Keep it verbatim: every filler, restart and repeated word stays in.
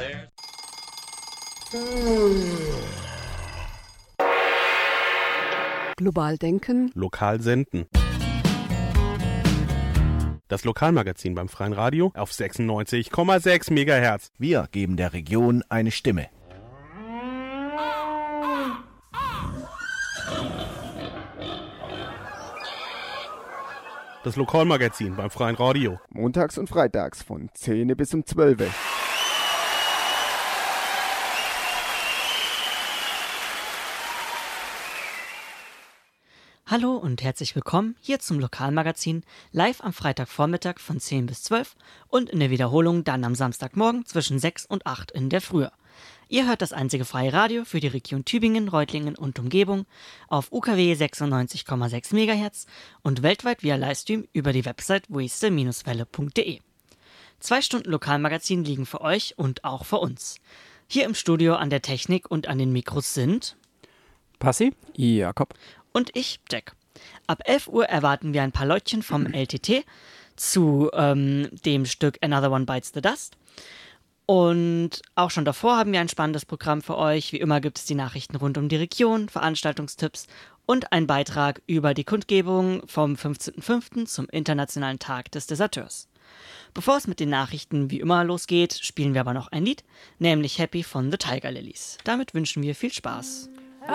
Global denken. Lokal senden. Das Lokalmagazin beim Freien Radio auf sechsundneunzig Komma sechs Megahertz. Wir geben der Region eine Stimme. Das Lokalmagazin beim Freien Radio. Montags und freitags von zehn bis um zwölf. Hallo und herzlich willkommen hier zum Lokalmagazin, live am Freitagvormittag von zehn bis zwölf und in der Wiederholung dann am Samstagmorgen zwischen sechs und acht in der Früh. Ihr hört das einzige freie Radio für die Region Tübingen, Reutlingen und Umgebung auf U K W sechsundneunzig Komma sechs Megahertz und weltweit via Livestream über die Website weste Welle punkt de. Zwei Stunden Lokalmagazin liegen für euch und auch für uns. Hier im Studio an der Technik und an den Mikros sind Passi, Jakob und ich, Jack. Ab elf Uhr erwarten wir ein paar Leutchen vom L T T zu ähm, dem Stück Another One Bites the Dust. Und auch schon davor haben wir ein spannendes Programm für euch. Wie immer gibt es die Nachrichten rund um die Region, Veranstaltungstipps und einen Beitrag über die Kundgebung vom fünfzehnten fünften zum Internationalen Tag des Deserteurs. Bevor es mit den Nachrichten wie immer losgeht, spielen wir aber noch ein Lied, nämlich Happy von The Tiger Lilies. Damit wünschen wir viel Spaß.